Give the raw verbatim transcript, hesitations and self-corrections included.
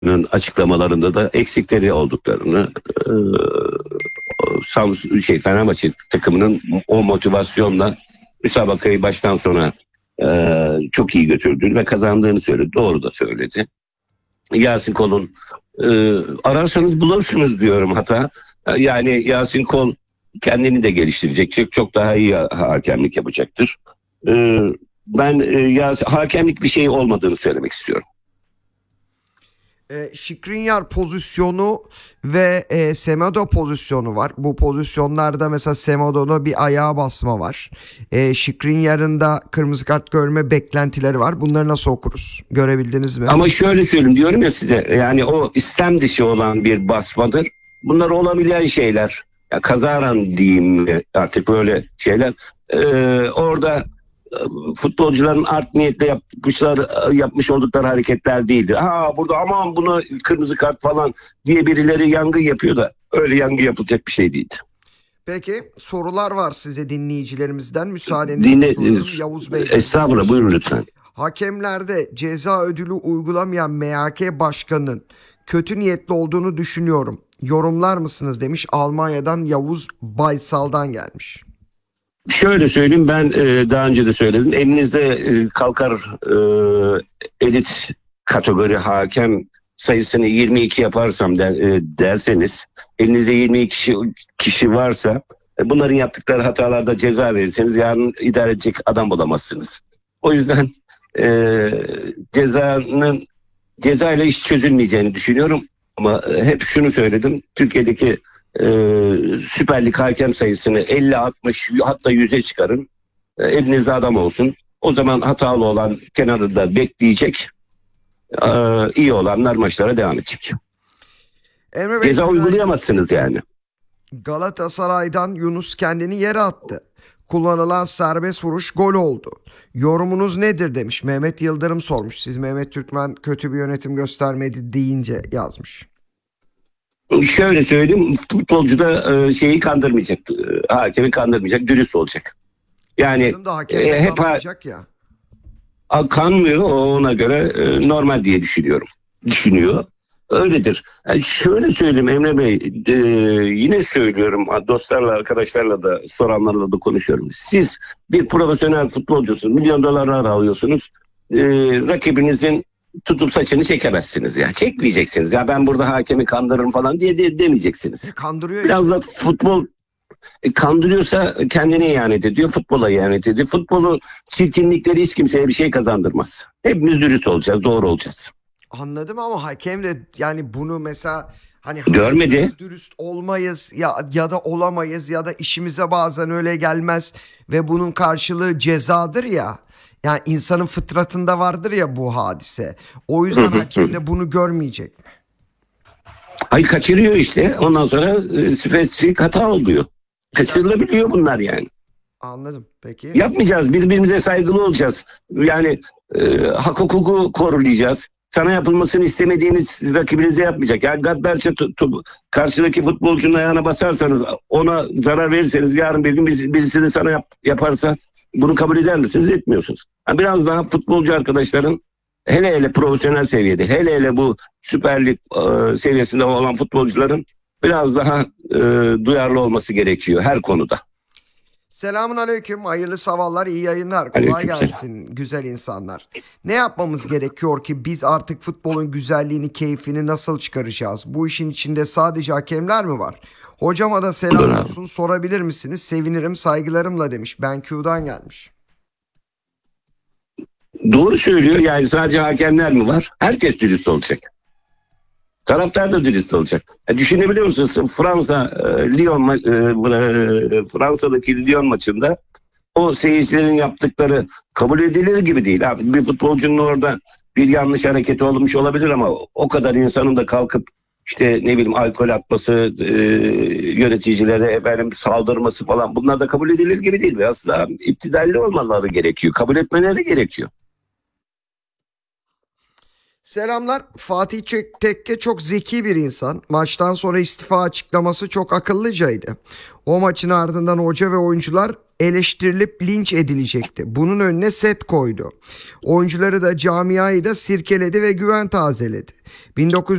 açıklamalarında da eksikleri olduklarını, e, Samsun şey Fenerbahçe takımının o motivasyonla müsabakayı baştan sona e, çok iyi götürdüğünü ve kazandığını söyledi. Doğru da söyledi. Yasin Kol'un e, ararsanız bulursunuz diyorum hata. Yani Yasin Kol kendini de geliştirecek. Çok, çok daha iyi hakemlik yapacaktır. E, ben e, Yasin, hakemlik bir şey olmadığını söylemek istiyorum. E, Skriniar pozisyonu ve e, Semedo pozisyonu var. Bu pozisyonlarda mesela Semedo'da bir ayağa basma var. E, Skriniar'ın da kırmızı kart görme beklentileri var. Bunları nasıl okuruz? Görebildiniz mi? Ama şöyle söyleyeyim diyorum ya size, yani o istem dışı olan bir basmadır. Bunlar olabilen şeyler. Ya kazaran diyeyim mi artık, böyle şeyler. Ee, orada futbolcuların art niyetle yapmışlar, yapmış oldukları hareketler değildir. Ha burada aman buna kırmızı kart falan diye birileri yangın yapıyor da öyle yangın yapılacak bir şey değildi. Peki sorular var size dinleyicilerimizden. Müsaadenizle Dinle, soruyorum. Yavuz Bey. Estağfurullah, buyurun lütfen. Hakemlerde ceza ödülü uygulamayan M H K başkanının kötü niyetli olduğunu düşünüyorum. Yorumlar mısınız demiş. Almanya'dan Yavuz Baysal'dan gelmiş. Şöyle söyleyeyim, ben e, daha önce de söyledim. Elinizde e, kalkar e, elit kategori hakem sayısını yirmi iki yaparsam der, e, derseniz, elinizde yirmi iki kişi, kişi varsa e, bunların yaptıkları hatalarda ceza verirseniz yarın idare edecek adam bulamazsınız. O yüzden e, cezanın cezayla iş çözülmeyeceğini düşünüyorum. Ama e, hep şunu söyledim. Türkiye'deki e, Süper Lig hakem sayısını elli altmış hatta yüze çıkarın. E, elinizde adam olsun. O zaman hatalı olan kenarda bekleyecek. E, iyi olanlar maçlara devam edecek. Emre Bey, ceza uygulayamazsınız yani. Galatasaray'dan Yunus kendini yere attı. Kullanılan serbest vuruş gol oldu. Yorumunuz nedir demiş. Mehmet Yıldırım sormuş. Siz Mehmet Türkmen kötü bir yönetim göstermedi deyince yazmış. Şöyle söyleyeyim, futbolcu da e, şeyi kandırmayacak, e, hakemi kandırmayacak, dürüst olacak. Yani e, hep kandıracak ya. Kanmıyor, ona göre e, normal diye düşünüyorum. Düşünüyor. Öyledir. Yani şöyle söyleyeyim Emre Bey, e, yine söylüyorum, dostlarla, arkadaşlarla da, soranlarla da konuşuyorum. Siz bir profesyonel futbolcusunuz, milyon dolarlar alıyorsunuz. E, rakibinizin tutup saçını çekemezsiniz ya. Çekmeyeceksiniz. Ya ben burada hakemi kandırırım falan diye de, demeyeceksiniz. E, kandırıyor Biraz işte. da futbol e, kandırıyorsa kendine ihanet ediyor, futbola ihanet ediyor. Futbolun çirkinlikleri hiç kimseye bir şey kazandırmaz. Hepimiz dürüst olacağız, doğru olacağız. Anladım ama hakem de yani bunu mesela hani görmedi. Dürüst olmayız ya ya da olamayız ya da işimize bazen öyle gelmez ve bunun karşılığı cezadır ya. Yani insanın fıtratında vardır ya bu hadise. O yüzden hakem de bunu görmeyecek mi? Hayır, kaçırıyor işte. Ondan sonra e, spesifik hata oluyor. Kaçırılabiliyor bunlar yani. Anladım. Peki. Yapmayacağız. Biz birbirimize saygılı olacağız. Yani e, hak hukuku koruyacağız. Sana yapılmasını istemediğiniz rakibinize yapmayacak. Yani gaddarça karşıdaki futbolcunun ayağına basarsanız, ona zarar verirseniz, yarın bir gün birisi de sana yap, yaparsa bunu kabul eder misiniz? Etmiyorsunuz. Yani biraz daha futbolcu arkadaşların, hele hele profesyonel seviyede, hele hele bu Süper Lig e, seviyesinde olan futbolcuların biraz daha e, duyarlı olması gerekiyor her konuda. Selamun aleyküm. Hayırlı sabahlar, iyi yayınlar. Kolay aleyküm gelsin selam. Güzel insanlar. Ne yapmamız gerekiyor ki biz artık futbolun güzelliğini, keyfini nasıl çıkaracağız? Bu işin içinde sadece hakemler mi var? Hocama da selam olsun, sorabilir misiniz? Sevinirim, saygılarımla demiş. Ben Q'dan gelmiş. Doğru söylüyor, yani sadece hakemler mi var? Herkes dürüst olacak. Taraftar da dürüst olacak. E, düşünebiliyor musunuz? Fransa, e, Lyon, e, e, Fransa'daki Lyon maçında o seyircilerin yaptıkları kabul edilir gibi değil. Abi, bir futbolcunun orada bir yanlış hareketi olmuş olabilir ama o kadar insanın da kalkıp işte ne bileyim alkol atması, e, yöneticilere efendim saldırması falan, bunlar da kabul edilir gibi değil. Biraz daha iptidalli olmaları gerekiyor. Kabul etmeleri gerekiyor. Selamlar. Fatih Tekke çok zeki bir insan. Maçtan sonra istifa açıklaması çok akıllıcaydı. O maçın ardından hoca ve oyuncular eleştirilip linç edilecekti. Bunun önüne set koydu. Oyuncuları da camiayı da sirkeledi ve güven tazeledi. bin dokuz yüz